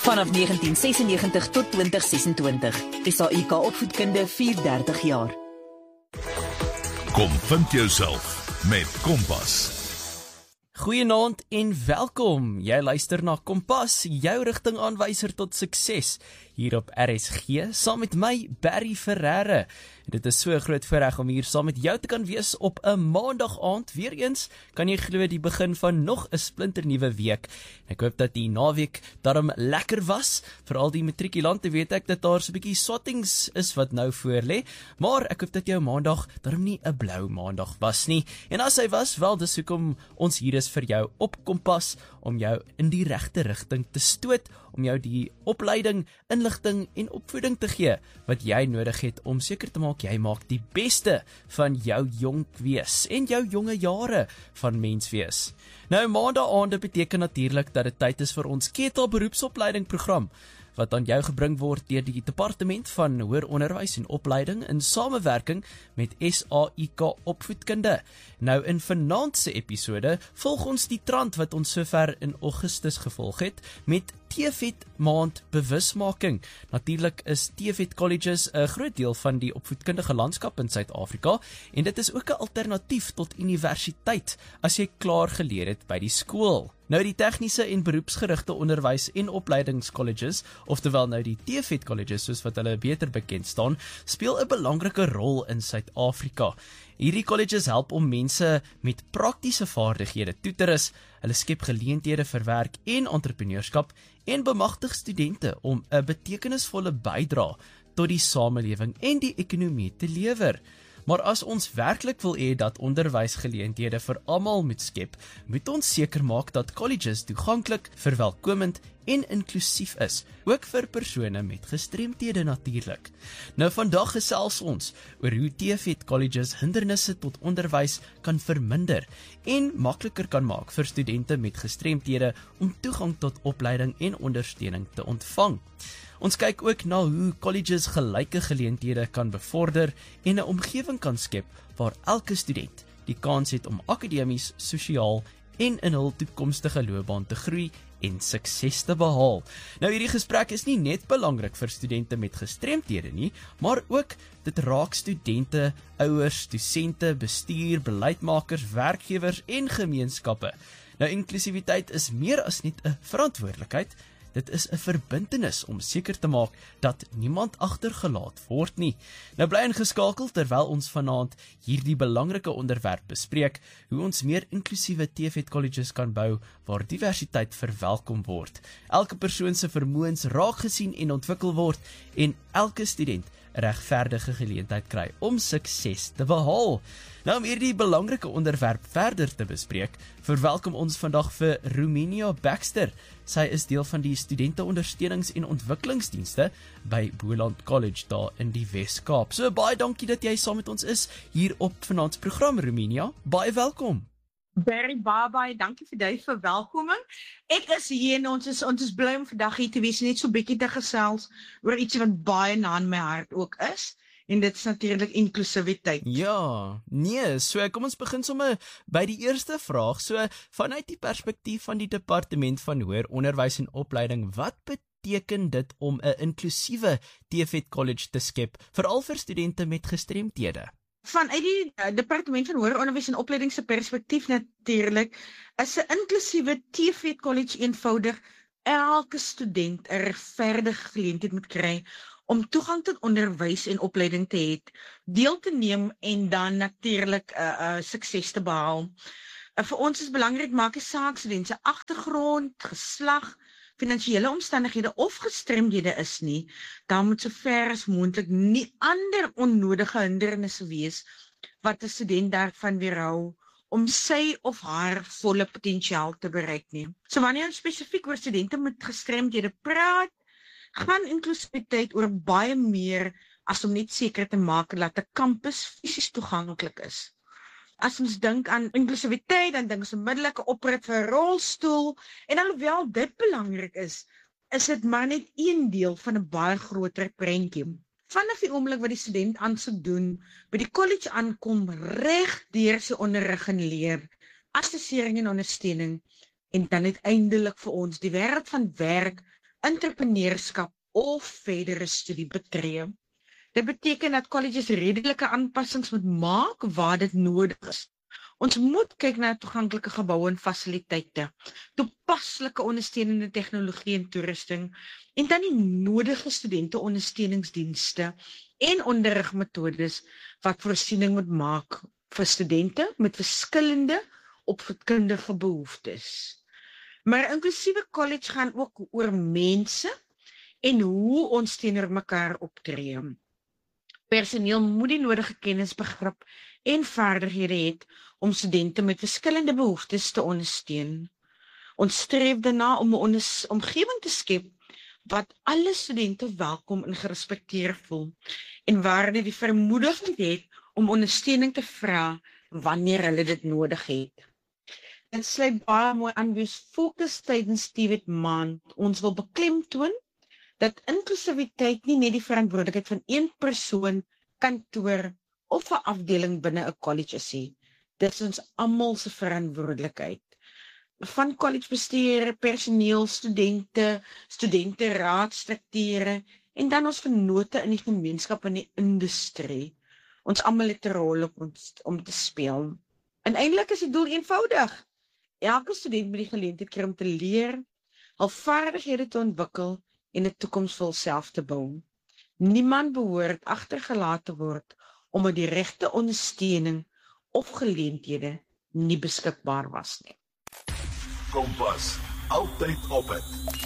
Vanaf 1996 tot 2026. SAIK Opvoedkunde 34 jaar. Kom vind jouself met Kompas. Goeienaand en welkom. Jy luister na Kompas, jou rigtingaanwyser tot sukses hier op RSG, saam met my Barry Ferreira. Dit is so 'n groot voorreg om hier saam met jou te kan wees op 'n maandag aand. Weereens kan jy glo die begin van nog 'n splinternuwe week. Ek hoop dat die naweek daarom lekker was. Veral die matrikulante, weet ek dat daar so 'n bietjie swattings is wat nou voor lê, maar ek hoop dat jou maandag daarom nie 'n blou maandag was nie. En as hy was, wel, dis hoekom ons hier is vir jou op Kompas, om jou in die regte rigting te stoot, om jou die opleiding, inligting en opvoeding te gee wat jy nodig het om seker te maak jy maak die beste van jou jonk wees en jou jonge jare van mens wees. Nou, maandagaande beteken natuurlik dat dit tyd is vir ons KETA beroepsopleiding program, wat aan jou gebring word deur die Departement van Hoër Onderwys en Opleiding in samewerking met SAIK Opvoedkunde. Nou, in vanaand se episode volg ons die trant wat ons sover in Augustus gevolg het met TVET maand bewusmaking. Natuurlik is TVET colleges 'n groot deel van die opvoedkundige landskap in Suid-Afrika en dit is ook 'n alternatief tot universiteit as jy klaar geleer het by die skool. Nou, die tegniese en beroepsgerigte onderwys en opleidingscolleges, oftewel nou die TVET colleges soos wat hulle beter bekend staan, speel 'n belangrike rol in Suid-Afrika. Hierdie colleges help om mense met praktiese vaardighede toe te rus, hulle skep geleenthede vir werk en entrepreneurskap en bemagtig studente om 'n betekenisvolle bydrae tot die samelewing en die ekonomie te lewer. Maar as ons werklik wil hê dat onderwysgeleenthede vir almal moet skep, moet ons seker maak dat colleges toeganklik, verwelkomend en inklusief is, ook vir persone met gestremthede natuurlik. Nou, vandag gesels ons oor hoe TVET colleges hindernisse tot onderwys kan verminder en makliker kan maak vir studente met gestremthede om toegang tot opleiding en ondersteuning te ontvang. Ons kyk ook na hoe colleges gelyke geleenthede kan bevorder en 'n omgewing kan skep waar elke student die kans het om akademies, sosiaal en in hul toekomstige loopbaan te groei en sukses te behaal. Nou, hierdie gesprek is nie net belangrik vir studente met gestremthede nie, maar ook dit raak studente, ouers, dosente, bestuur, beleidsmakers, werkgewers en gemeenskappe. Nou, inklusiwiteit is meer as net 'n verantwoordelikheid. Dit is 'n verbintenis om seker te maak dat niemand agtergelaat word nie. Nou, bly ingeskakel terwyl ons vanaand hierdie belangrike onderwerp bespreek, hoe ons meer inklusiewe TVET colleges kan bou waar diversiteit verwelkom word. Elke persoon se vermoëns raak gesien en ontwikkel word en elke student 'n regverdige geleentheid kry om sukses te behaal. Nou, om hierdie belangrike onderwerp verder te bespreek, verwelkom ons vandag vir Romenia Baxter. Sy is deel van die studenteondersteunings- en ontwikkelingsdienste by Boland College daar in die Wes-Kaap. So, baie dankie dat jy saam met ons is hier op vanaand se program, Romenia. Baie welkom. Barry, baie dankie vir die verwelkoming. Ek is hier en ons is bly om vandag hier te wees, net so bietjie te gesels oor iets wat baie na in my hart ook is. En dit is natuurlik inklusiwiteit. Ja, nee, so kom ons begin sommer by die eerste vraag. So, vanuit die perspektief van die Departement van Hoër Onderwys en Opleiding, wat beteken dit om 'n inklusiewe TVET college te skep, veral vir studente met gestremthede? Vanuit die Departement van Hoër Onderwys en Opleiding se perspektief natuurlik, is 'n inklusiewe TVET college eenvoudig elke student 'n regverdige geleentheid moet kry om toegang tot onderwys en opleiding te hê, deel te neem en dan natuurlik sukses te behaal. Vir ons is belangrik, maak nie saak student se agtergrond, geslag, finansiële omstandighede of gestremdhede is nie, dan moet so ver as moontlik nie ander onnodige hindernisse wees wat 'n student daarvan weerhou om sy of haar volle potensiaal te bereik nie. So wanneer ons spesifiek oor studente met gestremdhede praat, gaan inklusiwiteit oor baie meer as om net seker te maak dat 'n kampus fisies toeganklik is. As ons dink aan inklusiwiteit, dan dink ons onmiddellik oprit vir 'n rolstoel, en alhoewel dit belangrik is dit maar net een deel van 'n baie groter prentjie. Vanaf die oomblik wat die student aansoek doen, by die college aankom, reg deur sy onderrig en leer, assessering en ondersteuning, en dan uiteindelik vir ons die wêreld van werk entrepreneurskap of verdere studie betree. Dit beteken dat colleges redelike aanpassings moet maak waar dit nodig is. Ons moet kyk na toeganklike geboue en fasiliteite, toepaslike ondersteunende tegnologie en toerusting, en dan die nodige studente-ondersteuningsdienste en onderrigmetodes wat voorsiening moet maak vir studente met verskillende opvoedkundige behoeftes. Maar inklusiewe college gaan ook oor mense en hoe ons teenoor mekaar optree. Personeel moet die nodige kennis, begrip en vaardighede hê om studente met verskillende behoeftes te ondersteun. Ons streef daarna om 'n omgewing te skep wat alle studente welkom en gerespekteer voel en waar hulle die vermoediging het om ondersteuning te vra wanneer hulle dit nodig het. Dit sluit baie mooi aan wie ons fokus tydens TVET maand. Ons wil beklemtoon dat inklusiwiteit nie net die verantwoordelikheid van een persoon, kantoor of 'n afdeling binne 'n college is nie. Dit is ons almal se verantwoordelikheid. Van collegebestuur, personeel, studente raadstrukture en dan ons vennote in die gemeenskap en die industrie. Ons almal het 'n rol om te speel. En eintlik is die doel eenvoudig. Elke student moet die geleentheid kry om te leer, hul vaardighede te ontwikkel en 'n toekoms vir homself te bou. Niemand behoort agtergelaat te word omdat die regte ondersteuning of geleenthede nie beskikbaar was nie. Kompas, altyd op het.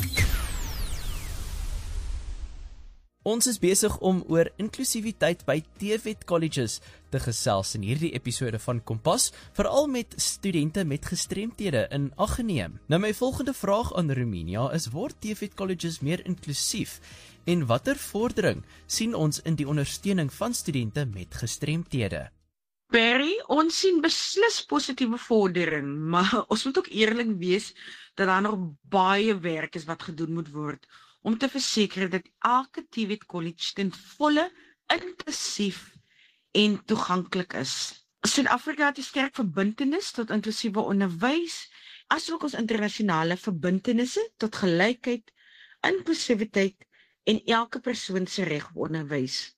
Ons is besig om oor inklusiwiteit by TVET colleges te gesels in hierdie episode van Kompas, veral met studente met gestremthede in ag geneem. Nou my volgende vraag aan Roemenia is, word TVET colleges meer inklusief en watter vordering sien ons in die ondersteuning van studente met gestremthede? Barry, ons sien beslis positiewe vordering, maar ons moet ook eerlik wees dat daar nog baie werk is wat gedoen moet word om te verseker dat elke TVET college ten volle inklusief en toeganklik is. Suid-Afrika het 'n sterk verbintenis tot inklusiewe onderwys, asook ons internasionale verbintenisse tot gelykheid, inklusiwiteit en elke persoon se reg op onderwys.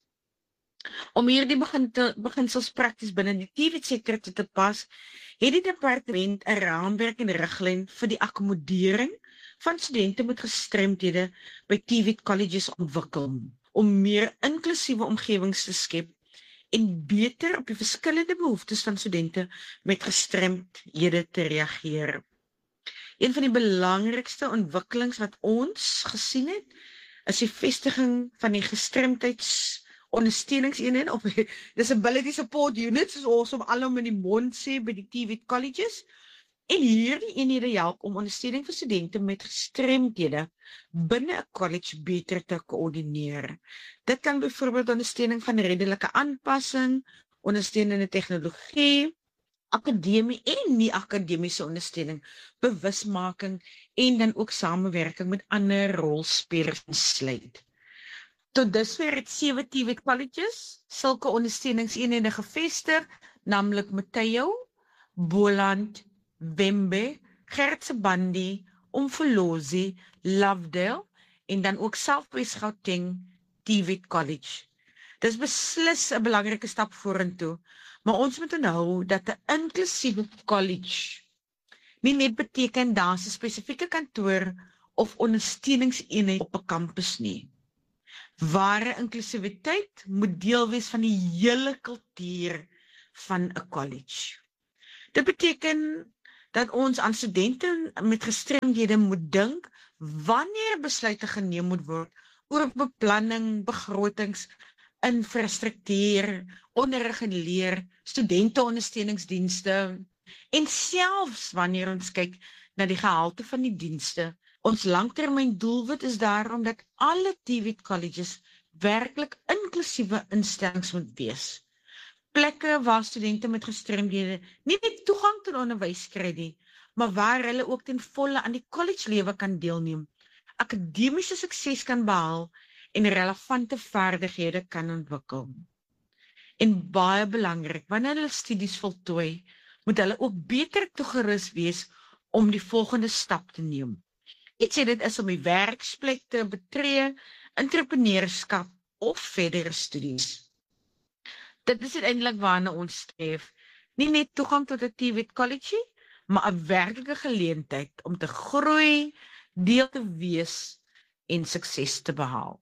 Om hierdie beginsels prakties binne die TVET sektor te pas, het die departement 'n raamwerk en riglyn vir die akkommodering van studente met gestremthede by TVET colleges ontwikkel, om meer inklusiewe omgewings te skep en beter op die verskillende behoeftes van studente met gestremthede te reageer. Een van die belangrikste ontwikkelings wat ons gesien het, is die vestiging van die gestremdheidsondersteuningseenheid of Disability Support Units, soos ons hom alom in die mond sê by die TVET colleges. En hierdie eenhede help om ondersteuning vir studente met gestremthede binne 'n college beter te koördineer. Dit kan byvoorbeeld ondersteuning van redelike aanpassing, ondersteunende tegnologie, akademie en nie-akademiese ondersteuning, bewusmaking en dan ook samewerking met ander rolspelers insluit. Tot dusver het 7 TVET colleges sulke ondersteuningseenhede gevestig, naamlik Mateo, Boland, Wembe, Gertsebandi, Umfolozi, Lovedale en dan ook Southwest Gauteng TVET College. Dis beslis 'n belangrike stap vorentoe, maar ons moet onthou dat 'n inklusiewe college nie net beteken daar's 'n spesifieke kantoor of ondersteuningseenheid op 'n kampus nie. Ware inklusiwiteit moet deel wees van die hele kultuur van 'n college. Dit beteken dat ons aan studente met gestremdhede moet dink wanneer besluite geneem moet word oor beplanning, begrotings, infrastruktuur, onderrig en leer, studenteondersteuningsdienste en selfs wanneer ons kyk na die gehalte van die dienste. Ons langtermyn doelwit is daarom dat alle TVET colleges werklik inklusiewe instellings moet wees. Plekke waar studente met gestremdhede nie net toegang tot onderwys kry nie, maar waar hulle ook ten volle aan die college lewe kan deelneem, akademiese sukses kan behaal en relevante vaardighede kan ontwikkel. En baie belangrik, wanneer hulle studies voltooi, moet hulle ook beter toegerus wees om die volgende stap te neem. Ek sê dit is om die werksplek te betree, entrepreneurskap of verdere studies. Dit is uiteindelik waarna ons streef. Nie net toegang tot 'n TVET college, maar 'n werklike geleentheid om te groei, deel te wees en sukses te behaal.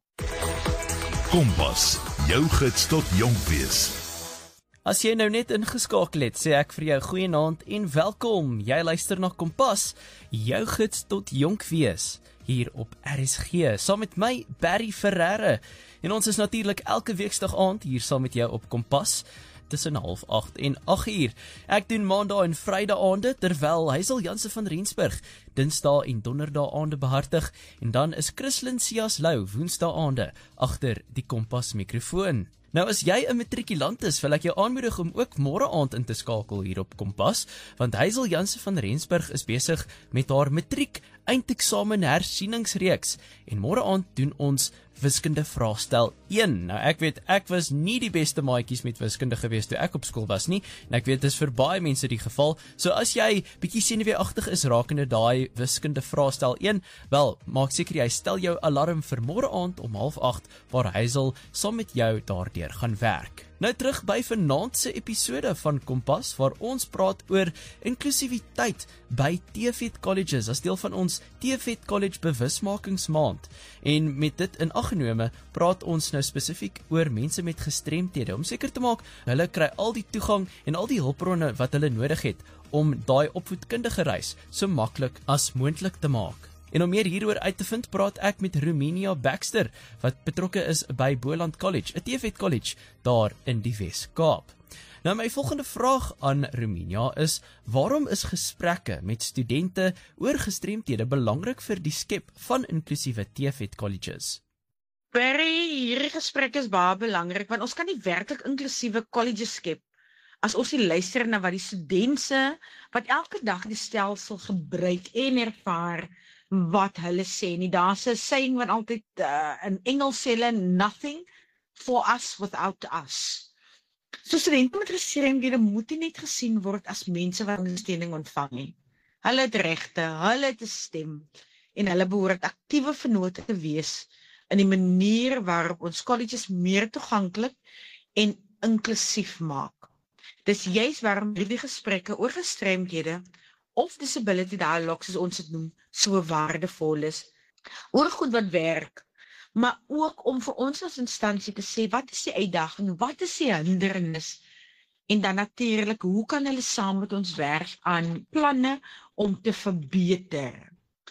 Kompas, jou gids tot jonk wees. As jy nou net ingeskakel het, sê ek vir jou goeienaand en welkom. Jy luister na Kompas, jou gids tot jonk wees, hier op RSG, saam met my, Barry Ferreira. En ons is natuurlik elke weeksdag aand hier saam met jou op Kompas, tussen 7:30 en 8:00. Ek doen maandag en vrydag aande, terwyl Hazel Jansen van Rensburg dinsdae en donderdae aande behartig, en dan is Christlyn Siaslou woensdae aande agter die Kompas mikrofoon. Nou as jy 'n matrikulant is, wil ek jou aanmoedig om ook môre aand in te skakel hier op Kompas, want Hazel Jansen van Rensburg is besig met haar matriek eindeksamen hersieningsreeks, en môre aand doen ons wiskunde vraestel 1. Nou ek weet, ek was nie die beste maatjies met wiskunde gewees toe ek op skool was nie, en ek weet dis vir baie mense die geval. So as jy bietjie senuweeagtig is rakende daai wiskunde vraestel 1, wel, maak seker jy stel jou alarm vir môre aand om 7:30 waar Hazel saam met jou daardeur gaan werk. Nou terug by vanaand se episode van Kompas, waar ons praat oor inklusiwiteit by TVET colleges as deel van ons TVET College bewusmakingsmaand. En met dit in ag genome, praat ons nou spesifiek oor mense met gestremthede, om seker te maak hulle kry al die toegang en al die hulpbronne wat hulle nodig het om daai opvoedkundige reis so maklik as moontlik te maak. En om meer hieroor uit te vind, praat ek met Romania Baxter, wat betrokke is by Boland College, 'n TVET college daar in die Wes-Kaap. Nou my volgende vraag aan Romania is, waarom is gesprekke met studente oor gestremthede belangrik vir die skep van inklusiewe TVET colleges? Barry, hierdie gesprek is baie belangrik, want ons kan nie werklik inklusiewe colleges skep as ons nie luister na wat die studente, wat elke dag die stelsel gebruik en ervaar, wat hulle sê nie. Daar's 'n saying wat altyd in Engels sê hulle, nothing for us without us. So studente met gestremdhede moet nie net gesien word as mense wat ondersteuning ontvang nie. Hulle het regte, hulle het 'n stem en hulle behoort aktiewe vennote te wees in die manier waarop ons colleges meer toeganklik en inklusief maak. Dis juist waarom hierdie gesprekke oor gestremdhede of disability dialogue, soos ons dit noem, so waardevol is, oor goed wat werk, maar ook om vir ons as instansie te sê, wat is die uitdaging, wat is die hindernis, en dan natuurlik, hoe kan hulle saam met ons werk aan planne om te verbeter.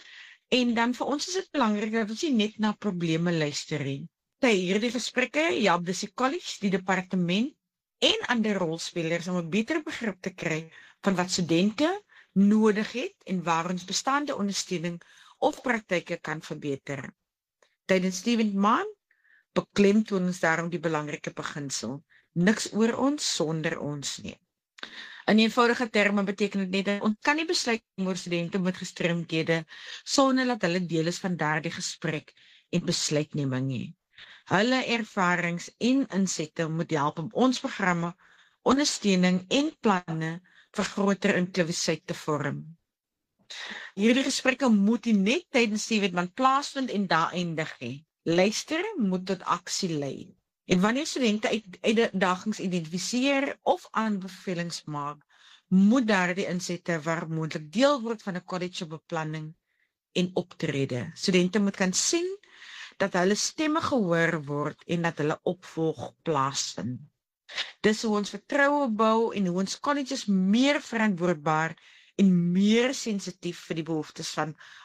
En dan vir ons is dit belangrik dat ons nie net na probleme luister nie. By hierdie gesprekke, help dis die college, die departement en ander rolspelers om 'n beter begrip te kry van wat studente nodig het en waar ons bestaande ondersteuning of praktyke kan verbeter. Tydens die maand beklemtoon ons daarom die belangrike beginsel: niks oor ons sonder ons nie. In eenvoudige terme beteken dit net dat ons kan nie besluit oor studente met gestremdhede sonder dat hulle deel is van daardie gesprek en besluitneming nie. Hulle ervarings en insette moet help om ons programme, ondersteuning en planne vir groter inklusiviteit te vorm. Hierdie gesprekke moet nie net tydens die maand plaasvind en daar eindig nie. Luister moet tot aksie lei. En wanneer studente uitdagings identifiseer of aanbevelings maak, moet daardie insette waar moontlik deel word van 'n college beplanning en optrede. Studente moet kan sien dat hulle stemme gehoor word en dat hulle opvolg plaasvind. Dis hoe ons vertroue bou en hoe ons colleges meer verantwoordbaar en meer sensitief vir die behoeftes van